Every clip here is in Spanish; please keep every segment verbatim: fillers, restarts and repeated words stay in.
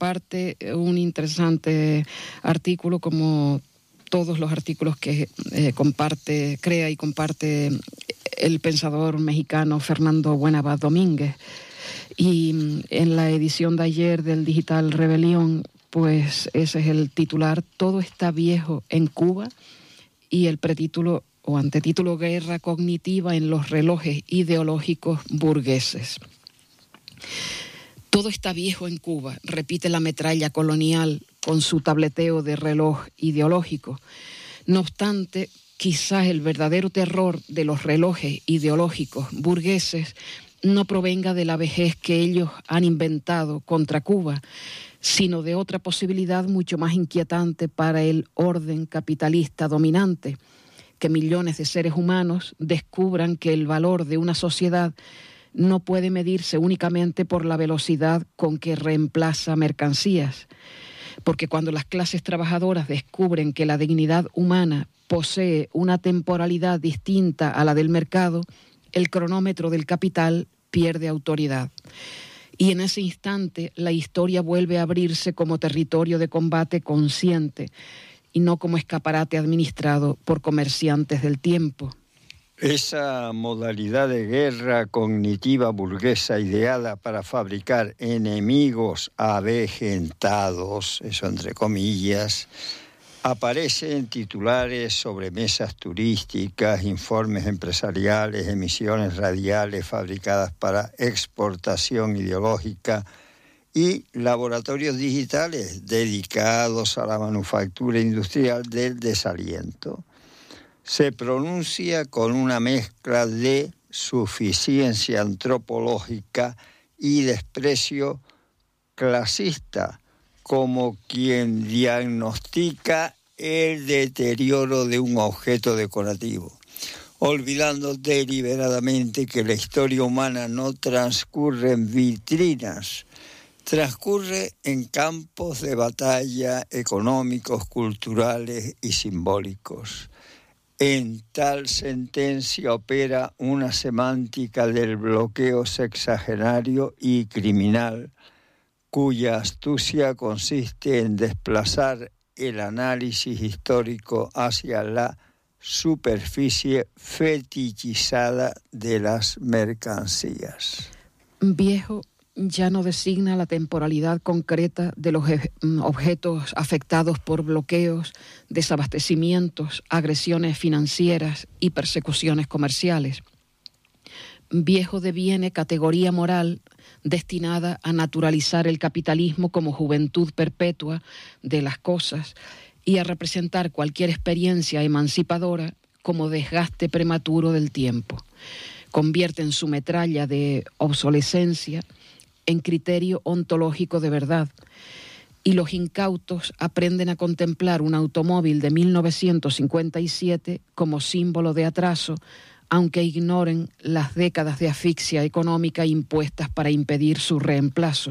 parte un interesante artículo, como todos los artículos que eh, comparte, crea y comparte el pensador mexicano Fernando Buenavaz Domínguez. Y en la edición de ayer del Digital Rebelión, pues ese es el titular: Todo está viejo en Cuba, y el pretítulo o antetítulo: Guerra cognitiva en los relojes ideológicos burgueses. Todo está viejo en Cuba, repite la metralla colonial con su tableteo de reloj ideológico. No obstante, quizás el verdadero terror de los relojes ideológicos burgueses no provenga de la vejez que ellos han inventado contra Cuba, sino de otra posibilidad mucho más inquietante para el orden capitalista dominante: que millones de seres humanos descubran que el valor de una sociedad no puede medirse únicamente por la velocidad con que reemplaza mercancías. Porque cuando las clases trabajadoras descubren que la dignidad humana posee una temporalidad distinta a la del mercado, el cronómetro del capital pierde autoridad. Y en ese instante la historia vuelve a abrirse como territorio de combate consciente y no como escaparate administrado por comerciantes del tiempo. Esa modalidad de guerra cognitiva burguesa ideada para fabricar enemigos avejentados, eso entre comillas, aparece en titulares, sobremesas turísticas, informes empresariales, emisiones radiales fabricadas para exportación ideológica y laboratorios digitales dedicados a la manufactura industrial del desaliento. Se pronuncia con una mezcla de suficiencia antropológica y desprecio clasista, como quien diagnostica el deterioro de un objeto decorativo, olvidando deliberadamente que la historia humana no transcurre en vitrinas, transcurre en campos de batalla económicos, culturales y simbólicos. En tal sentencia opera una semántica del bloqueo sexagenario y criminal, cuya astucia consiste en desplazar el análisis histórico hacia la superficie fetichizada de las mercancías. Viejo ya no designa la temporalidad concreta de los objetos afectados por bloqueos, desabastecimientos, agresiones financieras y persecuciones comerciales. Viejo deviene categoría moral destinada a naturalizar el capitalismo como juventud perpetua de las cosas y a representar cualquier experiencia emancipadora como desgaste prematuro del tiempo. Convierte en su metralla de obsolescencia en criterio ontológico de verdad, y los incautos aprenden a contemplar un automóvil de mil novecientos cincuenta y siete como símbolo de atraso, aunque ignoren las décadas de asfixia económica impuestas para impedir su reemplazo.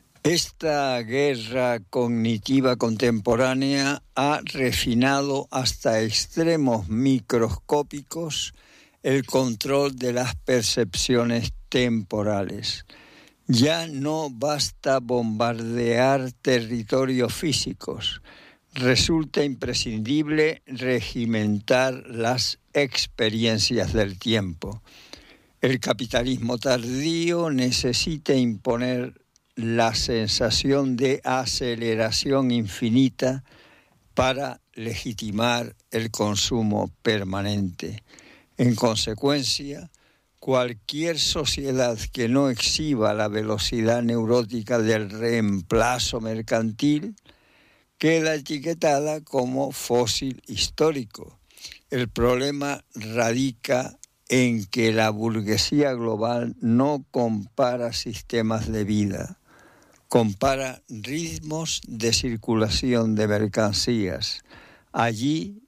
Esta guerra cognitiva contemporánea ha refinado hasta extremos microscópicos el control de las percepciones temporales. Ya no basta bombardear territorios físicos. Resulta imprescindible regimentar las experiencias del tiempo. El capitalismo tardío necesita imponer la sensación de aceleración infinita para legitimar el consumo permanente. En consecuencia, cualquier sociedad que no exhiba la velocidad neurótica del reemplazo mercantil queda etiquetada como fósil histórico. El problema radica en que la burguesía global no compara sistemas de vida, compara ritmos de circulación de mercancías. Allí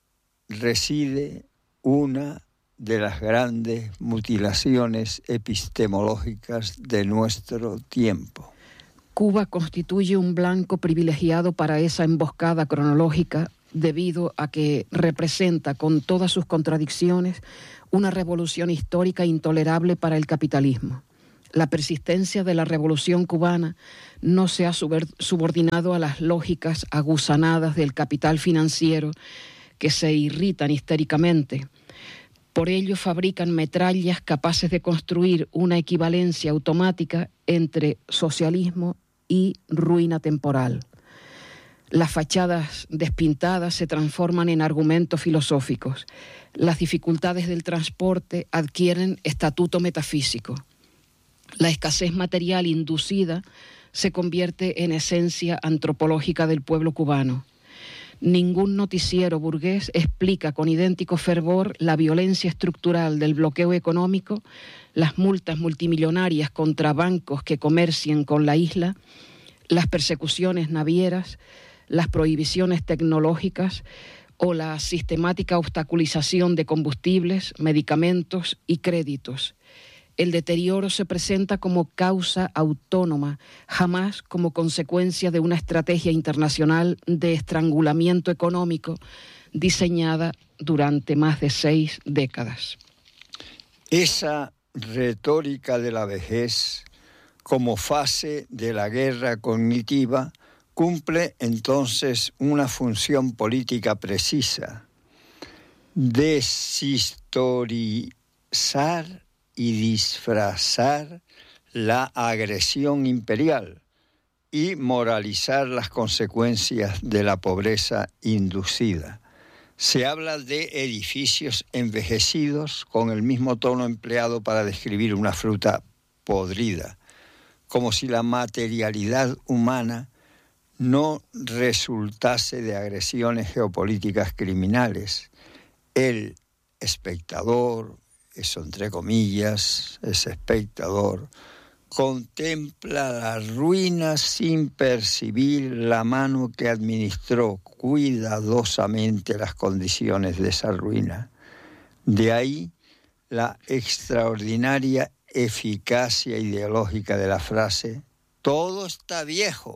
reside una de las grandes mutilaciones epistemológicas de nuestro tiempo. Cuba constituye un blanco privilegiado para esa emboscada cronológica debido a que representa, con todas sus contradicciones, una revolución histórica intolerable para el capitalismo. La persistencia de la revolución cubana no se ha subordinado a las lógicas aguzanadas del capital financiero que se irritan histéricamente. Por ello fabrican metrallas capaces de construir una equivalencia automática entre socialismo y ruina temporal. Las fachadas despintadas se transforman en argumentos filosóficos. Las dificultades del transporte adquieren estatuto metafísico. La escasez material inducida se convierte en esencia antropológica del pueblo cubano. Ningún noticiero burgués explica con idéntico fervor la violencia estructural del bloqueo económico, las multas multimillonarias contra bancos que comercien con la isla, las persecuciones navieras, las prohibiciones tecnológicas o la sistemática obstaculización de combustibles, medicamentos y créditos. El deterioro se presenta como causa autónoma, jamás como consecuencia de una estrategia internacional de estrangulamiento económico diseñada durante más de seis décadas. Esa retórica de la vejez como fase de la guerra cognitiva cumple entonces una función política precisa: deshistorizar y disfrazar la agresión imperial y moralizar las consecuencias de la pobreza inducida. Se habla de edificios envejecidos con el mismo tono empleado para describir una fruta podrida, como si la materialidad humana no resultase de agresiones geopolíticas criminales. El espectador, eso entre comillas, ese espectador, contempla la ruina sin percibir la mano que administró cuidadosamente las condiciones de esa ruina. De ahí la extraordinaria eficacia ideológica de la frase: todo está viejo.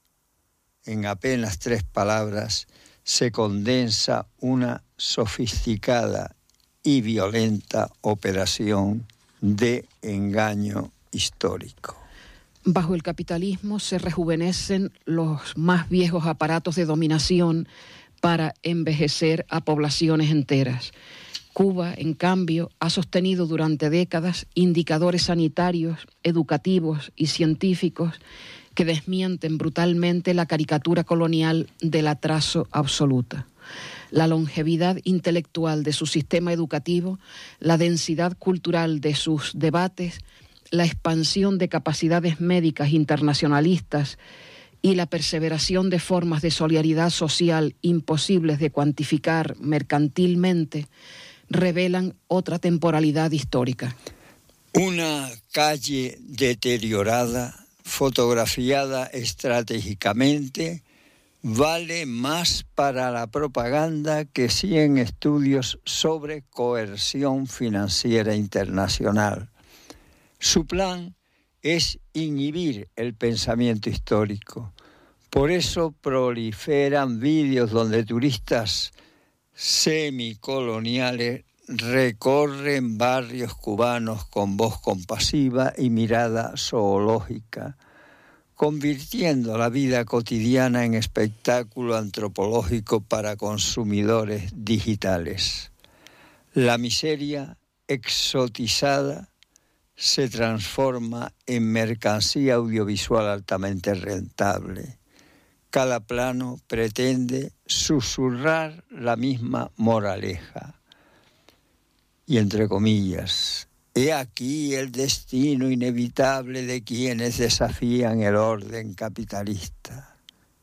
En apenas tres palabras se condensa una sofisticada y violenta operación de engaño histórico. Bajo el capitalismo se rejuvenecen los más viejos aparatos de dominación para envejecer a poblaciones enteras. Cuba, en cambio, ha sostenido durante décadas indicadores sanitarios, educativos y científicos que desmienten brutalmente la caricatura colonial del atraso absoluto. La longevidad intelectual de su sistema educativo, la densidad cultural de sus debates, la expansión de capacidades médicas internacionalistas y la perseveración de formas de solidaridad social imposibles de cuantificar mercantilmente revelan otra temporalidad histórica. Una calle deteriorada, fotografiada estratégicamente, vale más para la propaganda que cien estudios sobre coerción financiera internacional. Su plan es inhibir el pensamiento histórico. Por eso proliferan vídeos donde turistas semicoloniales recorren barrios cubanos con voz compasiva y mirada zoológica, convirtiendo la vida cotidiana en espectáculo antropológico para consumidores digitales. La miseria exotizada se transforma en mercancía audiovisual altamente rentable. Cada plano pretende susurrar la misma moraleja. Y entre comillas, he aquí el destino inevitable de quienes desafían el orden capitalista.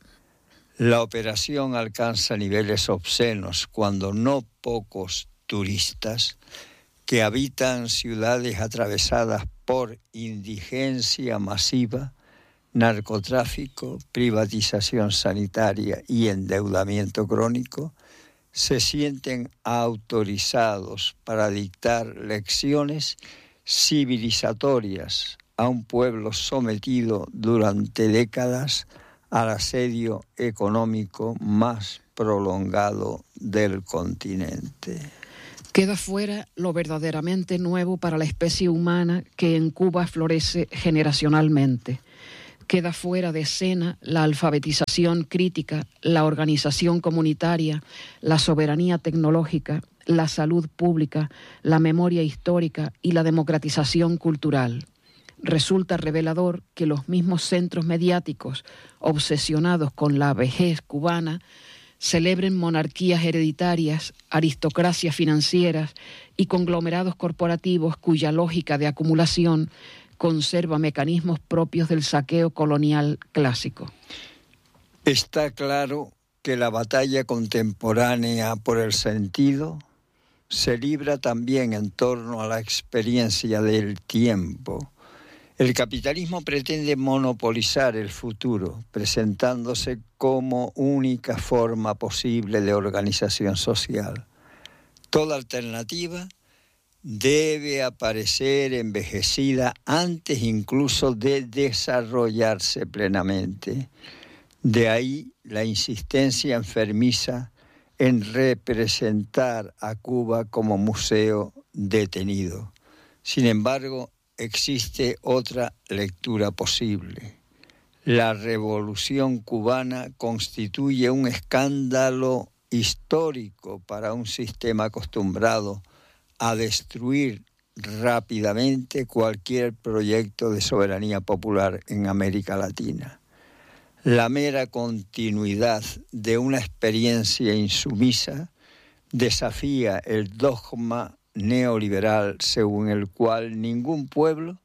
La operación alcanza niveles obscenos cuando no pocos turistas que habitan ciudades atravesadas por indigencia masiva, narcotráfico, privatización sanitaria y endeudamiento crónico, se sienten autorizados para dictar lecciones civilizatorias a un pueblo sometido durante décadas al asedio económico más prolongado del continente. Queda fuera lo verdaderamente nuevo para la especie humana que en Cuba florece generacionalmente. Queda fuera de escena la alfabetización crítica, la organización comunitaria, la soberanía tecnológica, la salud pública, la memoria histórica y la democratización cultural. Resulta revelador que los mismos centros mediáticos obsesionados con la vejez cubana celebren monarquías hereditarias, aristocracias financieras y conglomerados corporativos cuya lógica de acumulación conserva mecanismos propios del saqueo colonial clásico. Está claro que la batalla contemporánea por el sentido se libra también en torno a la experiencia del tiempo. El capitalismo pretende monopolizar el futuro, presentándose como única forma posible de organización social. Toda alternativa debe aparecer envejecida antes incluso de desarrollarse plenamente. De ahí la insistencia enfermiza en representar a Cuba como museo detenido. Sin embargo, existe otra lectura posible. La Revolución cubana constituye un escándalo histórico para un sistema acostumbrado a destruir rápidamente cualquier proyecto de soberanía popular en América Latina. La mera continuidad de una experiencia insumisa desafía el dogma neoliberal según el cual ningún pueblo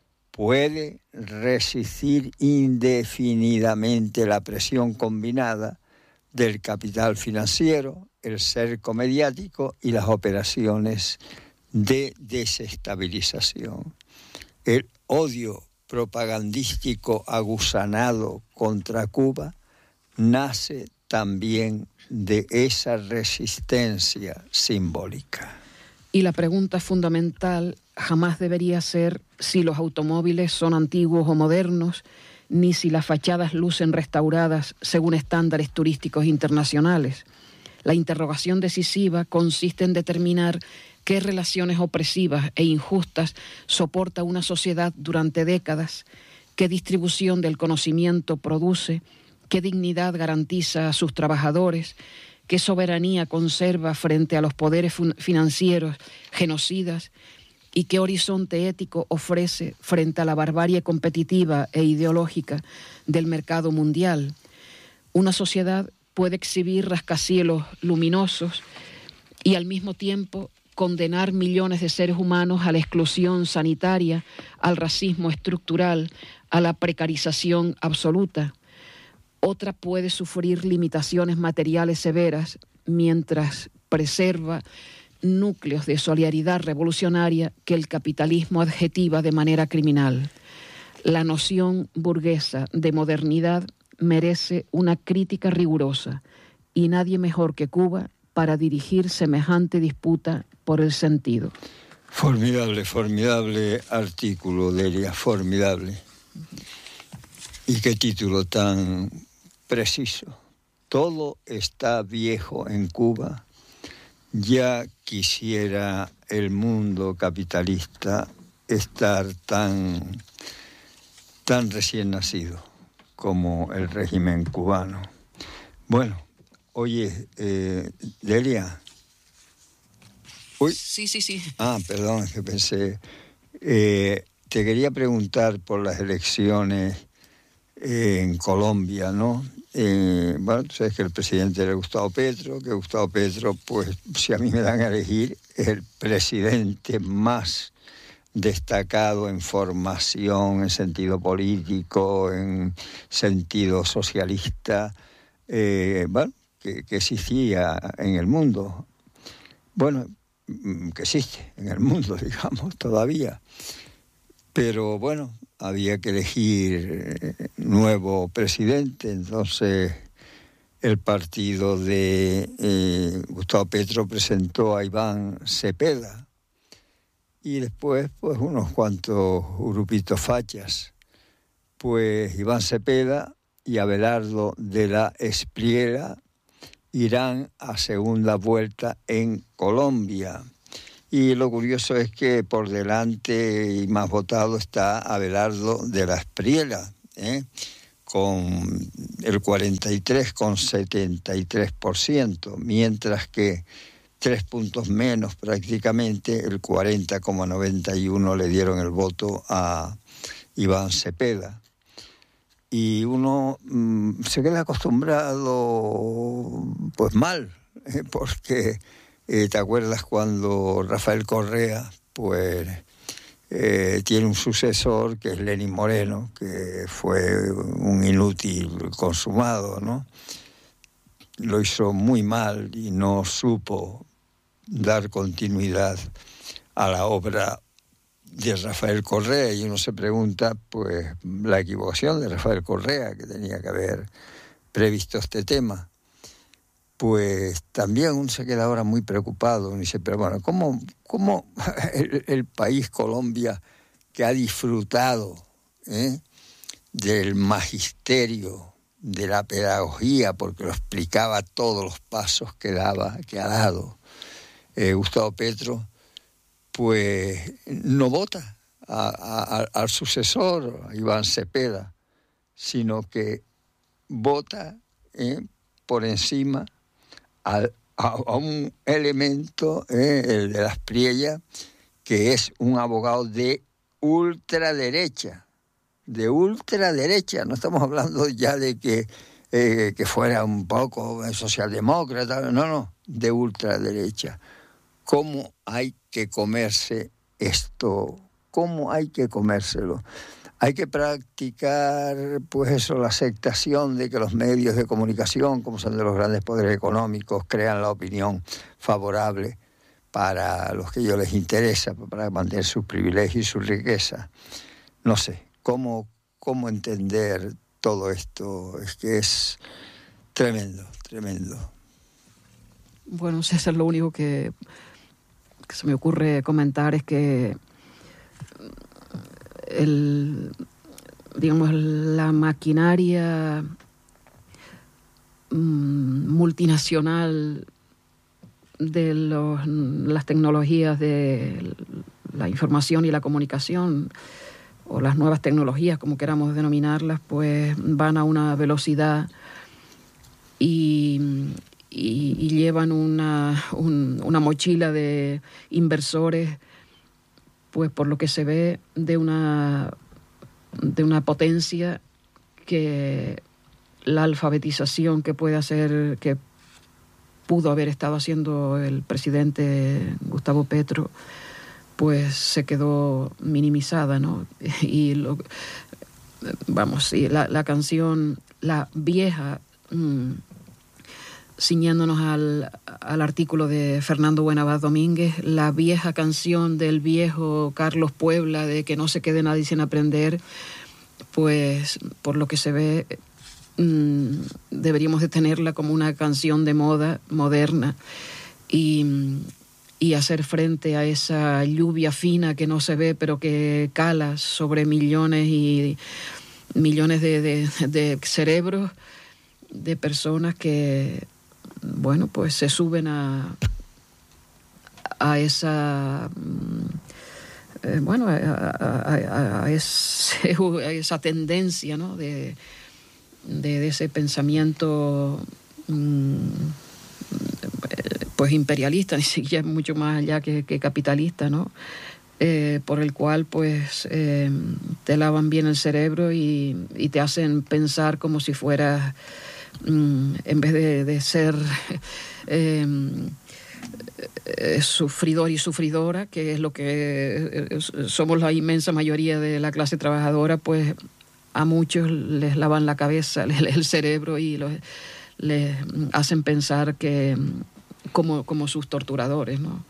puede resistir indefinidamente la presión combinada del capital financiero, el cerco mediático y las operaciones de desestabilización. El odio propagandístico agusanado contra Cuba nace también de esa resistencia simbólica. Y la pregunta fundamental jamás debería ser si los automóviles son antiguos o modernos, ni si las fachadas lucen restauradas según estándares turísticos internacionales. La interrogación decisiva consiste en determinar qué relaciones opresivas e injustas soporta una sociedad durante décadas, qué distribución del conocimiento produce, qué dignidad garantiza a sus trabajadores, qué soberanía conserva frente a los poderes financieros genocidas y qué horizonte ético ofrece frente a la barbarie competitiva e ideológica del mercado mundial. Una sociedad puede exhibir rascacielos luminosos y al mismo tiempo condenar millones de seres humanos a la exclusión sanitaria, al racismo estructural, a la precarización absoluta. Otra puede sufrir limitaciones materiales severas mientras preserva núcleos de solidaridad revolucionaria que el capitalismo adjetiva de manera criminal. La noción burguesa de modernidad merece una crítica rigurosa y nadie mejor que Cuba para dirigir semejante disputa por el sentido. Formidable, formidable artículo, Delia, formidable. Y qué título tan preciso. Todo está viejo en Cuba. Ya quisiera el mundo capitalista estar tan, tan recién nacido como el régimen cubano. Bueno, oye, eh, Delia. Uy. Sí, sí, sí. Ah, perdón, que pensé. Eh, te quería preguntar por las elecciones eh, en Colombia, ¿no? Eh, bueno, tú sabes que el presidente era Gustavo Petro, que Gustavo Petro, pues, si a mí me dan a elegir, es el presidente más destacado en formación, en sentido político, en sentido socialista, eh, bueno, que, que existía en el mundo. Bueno, que existe en el mundo, digamos, todavía. Pero bueno, había que elegir nuevo presidente, entonces el partido de eh, Gustavo Petro presentó a Iván Cepeda y después pues unos cuantos grupitos fachas. Pues Iván Cepeda y Abelardo de la Espriella irán a segunda vuelta en Colombia. Y lo curioso es que por delante y más votado está Abelardo de la Espriella, ¿eh? con el cuarenta y tres coma setenta y tres por ciento, mientras que tres puntos menos prácticamente, el cuarenta coma noventa y uno le dieron el voto a Iván Cepeda. Y uno mmm, se queda acostumbrado pues mal, ¿eh? porque eh, te acuerdas cuando Rafael Correa pues eh, tiene un sucesor que es Lenín Moreno, que fue un inútil consumado, ¿no? Lo hizo muy mal y no supo dar continuidad a la obra de Rafael Correa, y uno se pregunta pues la equivocación de Rafael Correa, que tenía que haber previsto este tema. Pues también uno se queda ahora muy preocupado, uno dice, pero bueno, ¿cómo, cómo el, el país Colombia, que ha disfrutado ¿eh? del magisterio, de la pedagogía, porque lo explicaba todos los pasos que daba, que ha dado eh, Gustavo Petro, pues no vota a, a, al sucesor, a Iván Cepeda, sino que vota eh, por encima a, a, a un elemento, eh, el de la Espriella, que es un abogado de ultraderecha, de ultraderecha. No estamos hablando ya de que, eh, que fuera un poco socialdemócrata, no, no, de ultraderecha. ¿Cómo hay que comerse esto? ¿Cómo hay que comérselo? Hay que practicar, pues eso, la aceptación de que los medios de comunicación, como son de los grandes poderes económicos, crean la opinión favorable para los que a ellos les interesa, para mantener sus privilegios y su riqueza. No sé, ¿cómo, cómo entender todo esto? Es que es tremendo, tremendo. Bueno, César, lo único que, que se me ocurre comentar es que el, digamos, la maquinaria mmm, multinacional de los, las tecnologías de la información y la comunicación, o las nuevas tecnologías, como queramos denominarlas, pues van a una velocidad y, y, y llevan una, un, una mochila de inversores, pues por lo que se ve, de una, de una potencia que la alfabetización que puede hacer, que pudo haber estado haciendo el presidente Gustavo Petro, pues se quedó minimizada, ¿no? Y lo, vamos, sí, la, la canción, la vieja, mmm, ciñéndonos al, al artículo de Fernando Buenavaz Domínguez, la vieja canción del viejo Carlos Puebla de que no se quede nadie sin aprender, pues por lo que se ve mmm, deberíamos de tenerla como una canción de moda moderna y, y hacer frente a esa lluvia fina que no se ve pero que cala sobre millones y millones de, de, de cerebros de personas que, bueno, pues se suben a, a esa, eh, bueno, a, a, a, a, ese, a esa tendencia, ¿no? de, de, de ese pensamiento mmm, pues imperialista, ni siquiera mucho más allá que, que capitalista, ¿no? Eh, por el cual pues eh, te lavan bien el cerebro y, y te hacen pensar como si fueras, mm, en vez de, de ser eh, eh, sufridor y sufridora, que es lo que eh, somos la inmensa mayoría de la clase trabajadora, pues a muchos les lavan la cabeza, el cerebro y los, les hacen pensar que como, como sus torturadores, ¿no?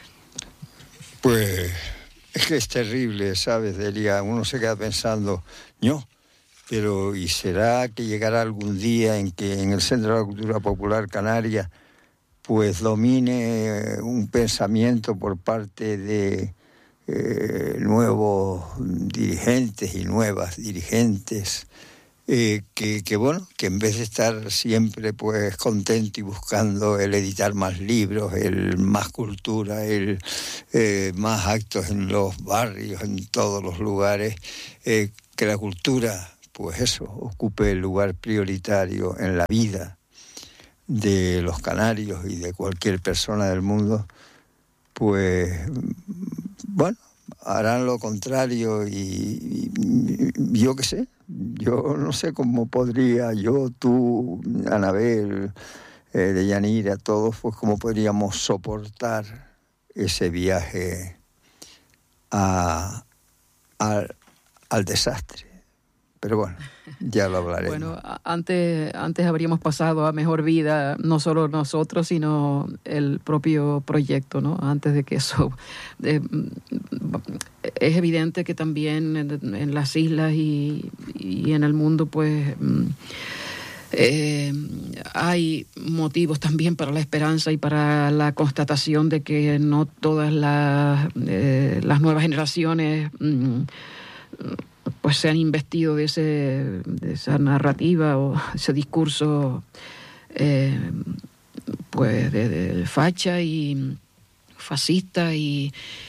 Pues es que es terrible, ¿sabes, Delia? Uno se queda pensando, no, pero ¿y será que llegará algún día en que en el Centro de la Cultura Popular Canaria pues domine un pensamiento por parte de eh, nuevos dirigentes y nuevas dirigentes eh, que, que bueno, que en vez de estar siempre pues contento y buscando el editar más libros, el más cultura, el eh, más actos en los barrios, en todos los lugares, eh, que la cultura, pues eso, ocupe el lugar prioritario en la vida de los canarios y de cualquier persona del mundo, pues bueno, harán lo contrario y, y, y yo qué sé, yo no sé cómo podría yo, tú, Anabel, eh, Deyanira, todos, pues cómo podríamos soportar ese viaje a, a, al desastre. Pero bueno, ya lo hablaremos. Bueno, antes, antes habríamos pasado a mejor vida, no solo nosotros, sino el propio proyecto, ¿no? Antes de que eso... Eh, es evidente que también en, en las islas y, y en el mundo, pues... Eh, hay motivos también para la esperanza y para la constatación de que no todas las, eh, las nuevas generaciones... Mm, pues se han investido de, ese, de esa narrativa o ese discurso eh, pues de, de facha y fascista y,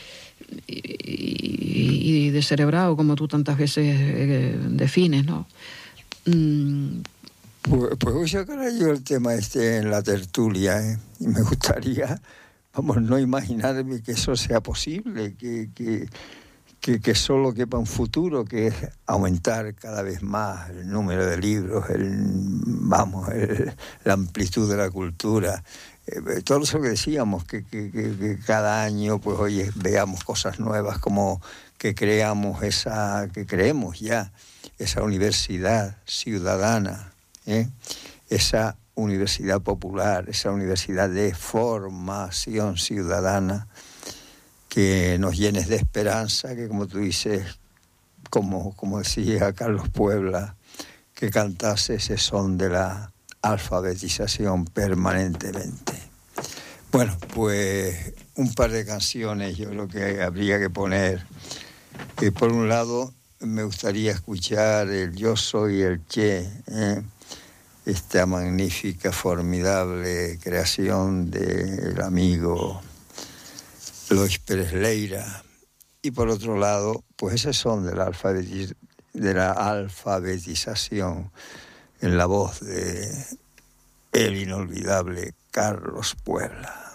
y, y descerebrado, como tú tantas veces eh, defines, ¿no? Mm. Pues, pues voy a sacar yo el tema este en la tertulia, ¿eh? Y me gustaría, vamos, no imaginarme que eso sea posible, que... que Que, que solo quepa un futuro, que es aumentar cada vez más el número de libros, el, vamos, el, la amplitud de la cultura. Eh, todo eso que decíamos, que, que, que, que cada año, pues oye, veamos cosas nuevas, como que creamos esa, que creemos ya, esa universidad ciudadana, ¿eh? Esa universidad popular, esa universidad de formación ciudadana, que nos llenes de esperanza, que como tú dices, como, como decía Carlos Puebla, que cantase ese son de la alfabetización permanentemente. Bueno, pues un par de canciones yo creo que habría que poner. Eh, por un lado, me gustaría escuchar el Yo Soy el Che, ¿eh? Esta magnífica, formidable creación del amigo Lois Pérez Leira, y por otro lado, pues ese son de la, alfabetiz- de la alfabetización en la voz de el inolvidable Carlos Puebla.